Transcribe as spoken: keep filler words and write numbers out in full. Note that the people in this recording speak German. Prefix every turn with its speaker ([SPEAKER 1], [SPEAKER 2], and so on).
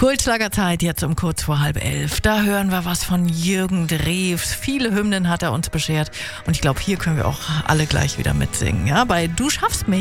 [SPEAKER 1] Kultschlagerzeit jetzt um kurz vor halb elf. Da hören wir was von Jürgen Drews. Viele Hymnen hat er uns beschert. Und ich glaube, hier können wir auch alle gleich wieder mitsingen. Ja, bei Du schaffst mich.